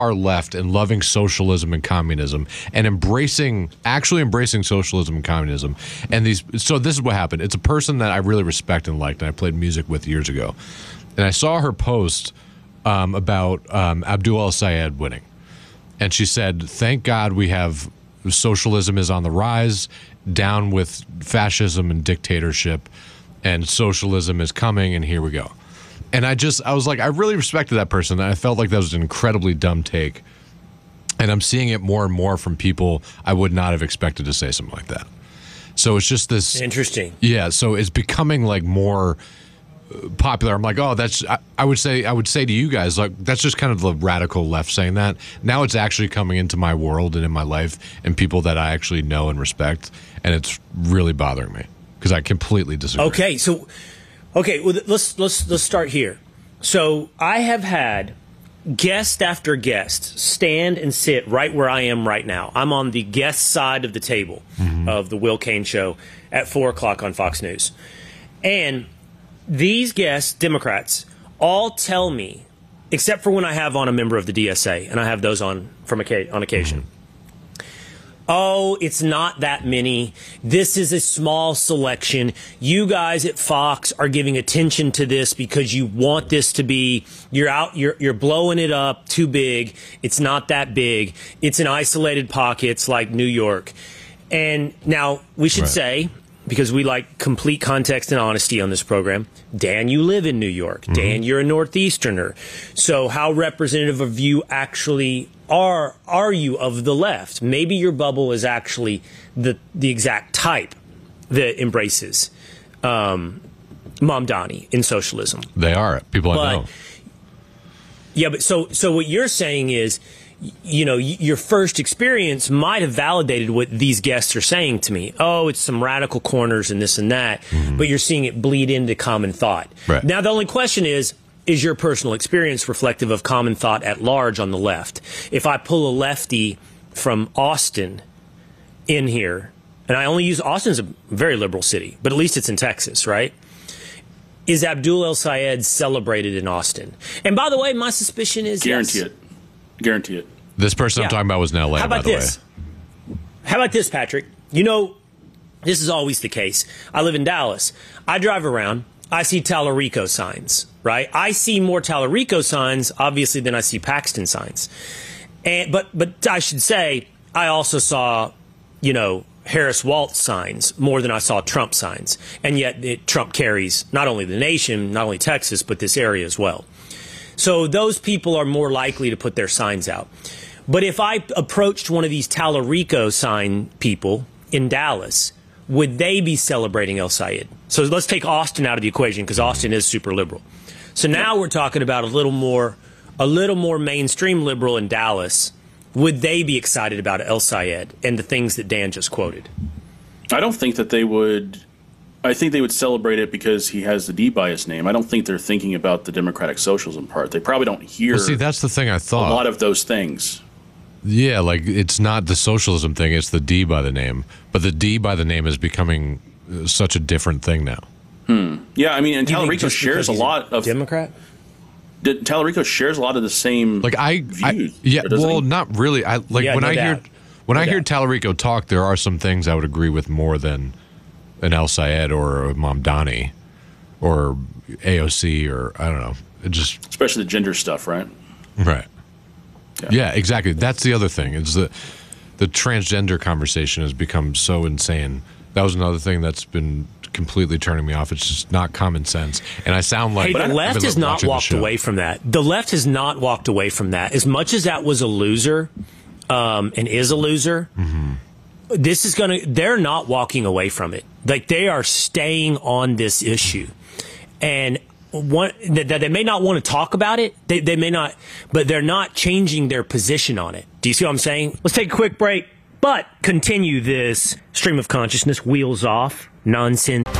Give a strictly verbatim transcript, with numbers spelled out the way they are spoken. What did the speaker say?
far left and loving socialism and communism and embracing, actually embracing socialism and communism. And these, so this is what happened. It's a person that I really respect and liked, and I played music with years ago. And I saw her post um, about um, Abdul El-Sayed winning. And she said, thank God we have socialism is on the rise, down with fascism and dictatorship, and socialism is coming, and here we go. And I just, I was like, I really respected that person. And I felt like that was an incredibly dumb take. And I'm seeing it more and more from people I would not have expected to say something like that. So it's just this. Interesting. Yeah. So it's becoming like more popular. I'm like, oh, that's, I, I would say, I would say to you guys, like, that's just kind of the radical left saying that. Now it's actually coming into my world and in my life and people that I actually know and respect. And it's really bothering me because I completely disagree. Okay. So, okay, well, let's let's let's start here. So I have had guest after guest stand and sit right where I am right now. I'm on the guest side of the table mm-hmm. of the Will Cain Show at four o'clock on Fox News, and these guests, Democrats, all tell me, except for when I have on a member of the D S A, and I have those on from on occasion. Mm-hmm. Oh, it's not that many. This is a small selection. You guys at Fox are giving attention to this because you want this to be, you're out, you're, you're blowing it up too big. It's not that big. It's in isolated pockets like New York. And now we should right. say, because we like complete context and honesty on this program, Dan, you live in New York. Mm-hmm. Dan, you're a Northeasterner. So how representative of you actually are are you of the left? Maybe your bubble is actually the the exact type that embraces um, Mamdani in socialism. They are people but, I know. Yeah, but so so what you're saying is, you know, your first experience might have validated what these guests are saying to me. Oh, it's some radical corners and this and that, mm-hmm. but you're seeing it bleed into common thought. Right. Now, the only question is, is your personal experience reflective of common thought at large on the left? If I pull a lefty from Austin in here, and I only use Austin's a very liberal city, but at least it's in Texas, right? Is Abdul El-Sayed celebrated in Austin? And by the way, my suspicion is Guarantee yes. it. Guarantee it. This person yeah. I'm talking about was in L A, How about by the this? way. How about this, Patrick? You know, this is always the case. I live in Dallas. I drive around. I see Tallarico signs, right? I see more Tallarico signs, obviously, than I see Paxton signs. And but but I should say, I also saw, you know, Harris Waltz signs more than I saw Trump signs. And yet it, Trump carries not only the nation, not only Texas, but this area as well. So those people are more likely to put their signs out. But if I approached one of these Tallarico sign people in Dallas, would they be celebrating El-Sayed? So let's take Austin out of the equation because Austin is super liberal. So now we're talking about a little more, a little more mainstream liberal in Dallas. Would they be excited about El-Sayed and the things that Dan just quoted? I don't think that they would. I think they would celebrate it because he has the D-bias name. I don't think they're thinking about the democratic socialism part. They probably don't hear. Well, see, that's the thing I thought. A lot of those things. Yeah, like it's not the socialism thing, it's the D by the name. But the D by the name is becoming such a different thing now. Hmm. Yeah, I mean, and Tallarico shares a lot of Democrat. Tallarico shares a lot of the same like I, views. I yeah, well, he? not really. I like yeah, when no I doubt. hear when no I hear doubt. Tallarico talk, there are some things I would agree with more than an El-Sayed or a Mamdani or A O C or I don't know. It just especially the gender stuff, right? Right. Yeah. yeah, exactly. That's the other thing. Is the the transgender conversation has become so insane. That was another thing that's been completely turning me off. It's just not common sense. And I sound like hey, the left has not walked away from that. The left has not walked away from that. As much as that was a loser um, and is a loser, mm-hmm. this is going to, they're not walking away from it. Like they are staying on this issue. And one, that they may not want to talk about it. They, they may not, but they're not changing their position on it. Do you see what I'm saying? Let's take a quick break, but continue this stream of consciousness, wheels off, nonsense.